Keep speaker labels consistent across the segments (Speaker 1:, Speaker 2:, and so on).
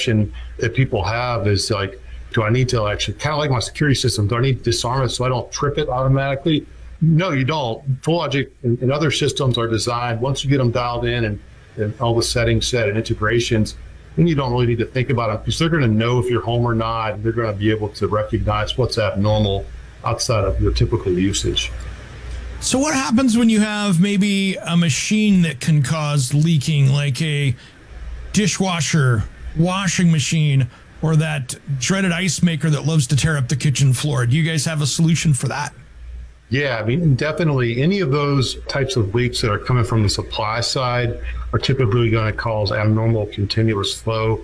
Speaker 1: question that people have is like, do I need to actually, kind of like my security system, do I need to disarm it so I don't trip it automatically? No, you don't. FullLogic and other systems are designed, once you get them dialed in and all the settings set and integrations, then you don't really need to think about it because they're going to know if you're home or not. They're going to be able to recognize what's abnormal outside of your typical usage.
Speaker 2: So what happens when you have maybe a machine that can cause leaking, like a dishwasher, washing machine, or that dreaded ice maker that loves to tear up the kitchen floor? Do you guys have a solution for that?
Speaker 1: Yeah, I mean, definitely any of those types of leaks that are coming from the supply side are typically going to cause abnormal continuous flow.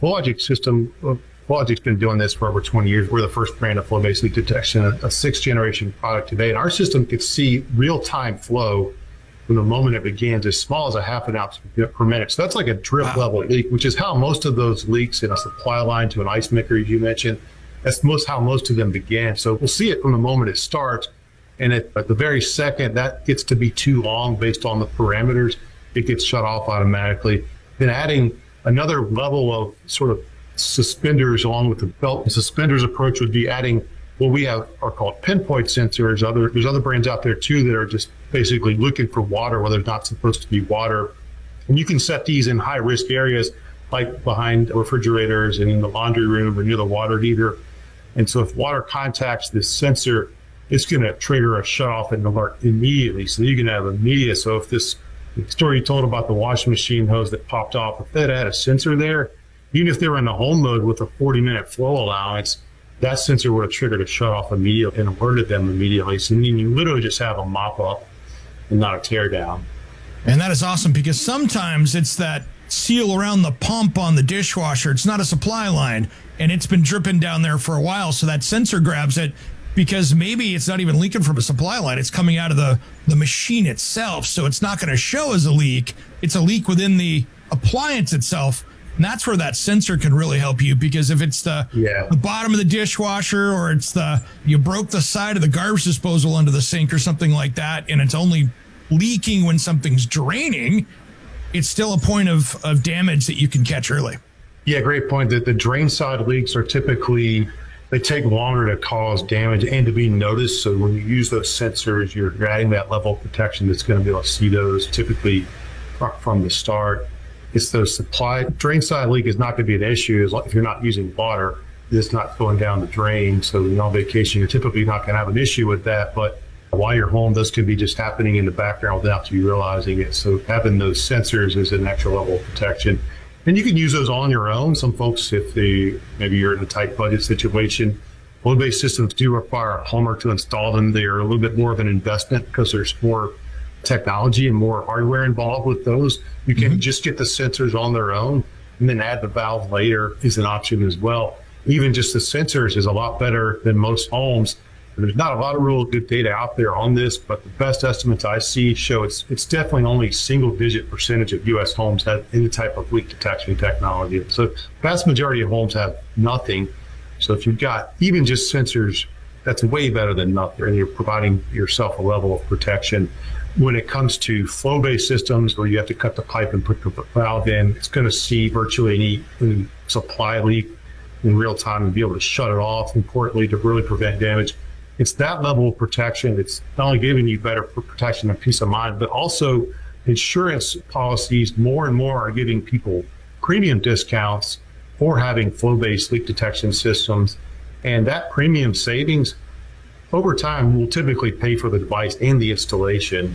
Speaker 1: FullLogic's been doing this for over 20 years. We're the first brand of flow-based leak detection, a 6th generation product today. And our system can see real-time flow from the moment it begins, as small as a half an ounce per minute. So that's like a drip level leak, which is how most of those leaks in a supply line to an ice maker, as you mentioned, that's how most of them begin. So we'll see it from the moment it starts. And at the very second that gets to be too long based on the parameters, it gets shut off automatically. Then adding another level of sort of suspenders along with the belt and suspenders approach would be adding what we have are called pinpoint sensors. There's other brands out there too that are just basically looking for water where there's not supposed to be water. And you can set these in high risk areas like behind refrigerators and in the laundry room or near the water heater. And so if water contacts this sensor, it's going to trigger a shut off and alert immediately. So you can have immediate. So if the story you told about the washing machine hose that popped off, if that had a sensor there, even if they were in the home mode with a 40-minute flow allowance, that sensor would have triggered a shut off immediately and alerted them immediately. So then you literally just have a mop up and not a tear down.
Speaker 2: And that is awesome because sometimes it's that seal around the pump on the dishwasher. It's not a supply line and it's been dripping down there for a while. So that sensor grabs it because maybe it's not even leaking from a supply line. It's coming out of the machine itself. So it's not going to show as a leak. It's a leak within the appliance itself. And that's where that sensor can really help you, because if it's the bottom of the dishwasher, or it's you broke the side of the garbage disposal under the sink or something like that, and it's only leaking when something's draining, it's still a point of damage that you can catch early.
Speaker 1: Yeah, great point. That the drain side leaks are typically, they take longer to cause damage and to be noticed. So when you use those sensors, you're adding that level of protection that's going to be able to see those typically from the start. It's those supply. Drain side leak is not going to be an issue if you're not using water. It's not going down the drain. So on vacation, you're typically not going to have an issue with that. But while you're home, those could be just happening in the background without you realizing it. So having those sensors is an extra level of protection. And you can use those on your own. Some folks, if maybe you're in a tight budget situation, flow-based systems do require a plumber to install them. They are a little bit more of an investment because there's more technology and more hardware involved with those. You can just get the sensors on their own and then add the valve later is an option as well. Even just the sensors is a lot better than most homes. There's not a lot of real good data out there on this, but the best estimates I see show it's definitely only single-digit percentage of U.S. homes have any type of leak detection technology. So vast majority of homes have nothing. So if you've got even just sensors, that's way better than nothing. And you're providing yourself a level of protection. When it comes to flow-based systems where you have to cut the pipe and put the valve in, it's going to see virtually any supply leak in real time and be able to shut it off, importantly, to really prevent damage. It's that level of protection. It's not only giving you better protection and peace of mind, but also insurance policies more and more are giving people premium discounts for having flow-based leak detection systems. And that premium savings over time will typically pay for the device and the installation.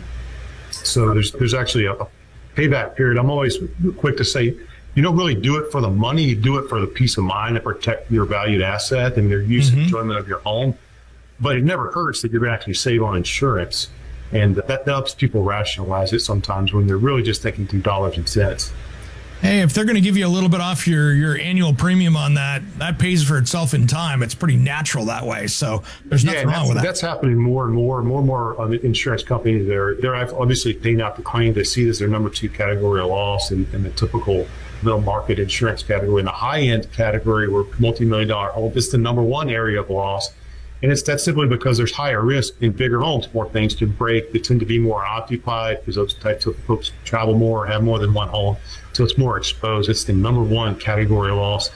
Speaker 1: So there's actually a payback period. I'm always quick to say, you don't really do it for the money, you do it for the peace of mind to protect your valued asset and your use and enjoyment of your home. But it never hurts that you're going to actually save on insurance. And that helps people rationalize it sometimes when they're really just thinking through dollars and cents.
Speaker 2: Hey, if they're going to give you a little bit off your annual premium on that pays for itself in time. It's pretty natural that way. So there's nothing wrong with that. That's
Speaker 1: happening more and more insurance companies. They're obviously paying out the claim. They see this as their number 2 category of loss in the typical middle market insurance category. In the high end category, where multi-million dollar home, it's the number 1 area of loss. And that's simply because there's higher risk in bigger homes. More things can break. They tend to be more occupied because those types of folks travel more or have more than one home. So it's more exposed. It's the number 1 category of loss.